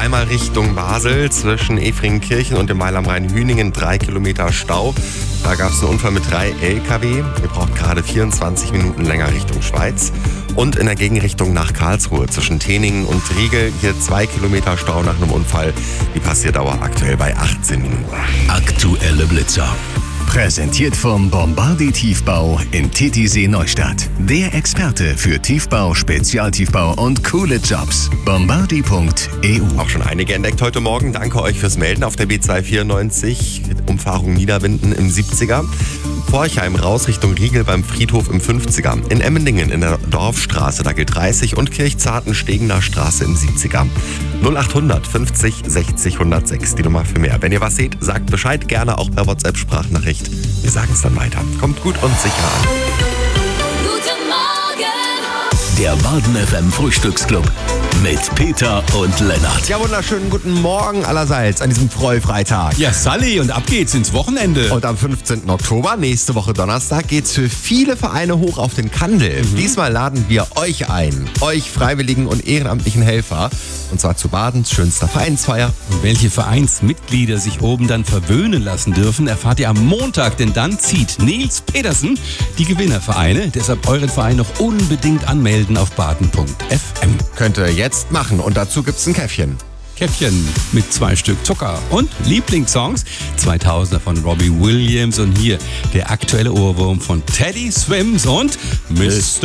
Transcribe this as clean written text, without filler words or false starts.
Einmal Richtung Basel zwischen Efringkirchen und dem Weil am Rhein-Hüningen 3 Kilometer Stau. Da gab es einen Unfall mit 3 LKW. Ihr braucht gerade 24 Minuten länger Richtung Schweiz. Und in der Gegenrichtung nach Karlsruhe zwischen Teningen und Riegel hier 2 Kilometer Stau nach einem Unfall. Die Passierdauer aktuell bei 18 Minuten. Aktuelle Blitzer. Präsentiert vom Bombardi Tiefbau in Titisee Neustadt. Der Experte für Tiefbau, Spezialtiefbau und coole Jobs. Bombardi.eu. Auch schon einige entdeckt heute Morgen. Danke euch fürs Melden auf der B294. Umfahrung Niederwinden im 70er. Forchheim raus Richtung Riegel beim Friedhof im 50er. In Emmendingen in der Dorfstraße, da gilt 30 und Kirchzarten Stegener Straße im 70er. 0800 50 60 106, die Nummer für mehr. Wenn ihr was seht, sagt Bescheid, gerne auch per WhatsApp-Sprachnachricht. Wir sagen es dann weiter. Kommt gut und sicher an. Guten Morgen! Der Baden FM Frühstücksclub mit Peter und Lennart. Ja, wunderschönen guten Morgen allerseits an diesem Freitag. Ja, Sally, und ab geht's ins Wochenende. Und am 15. Oktober, nächste Woche Donnerstag, geht's für viele Vereine hoch auf den Kandel. Diesmal laden wir euch ein, euch freiwilligen und ehrenamtlichen Helfer. Und zwar zu Badens schönster Vereinsfeier. Und welche Vereinsmitglieder sich oben dann verwöhnen lassen dürfen, erfahrt ihr am Montag, denn dann zieht Nils Petersen die Gewinnervereine. Deshalb euren Verein noch unbedingt anmelden auf baden.fm. Könnt ihr jetzt machen und dazu gibt's ein Käffchen. Käffchen mit 2 Stück Zucker und Lieblingssongs 2000er von Robbie Williams und hier der aktuelle Ohrwurm von Teddy Swims und Mr.